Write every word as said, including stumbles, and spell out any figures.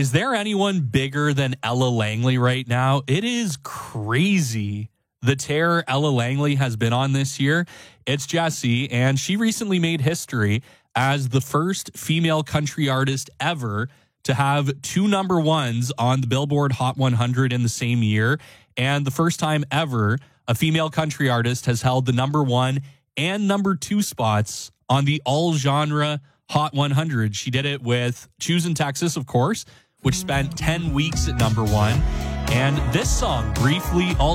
Is there anyone bigger than Ella Langley right now? It is crazy the tear Ella Langley has been on this year. It's Jessie, and she recently made history as the first female country artist ever to have two number ones on the Billboard Hot one hundred in the same year, and the first time ever a female country artist has held the number one and number two spots on the all-genre Hot one hundred. She did it with Choosin' Texas, of course, which spent ten weeks at number one. And this song briefly also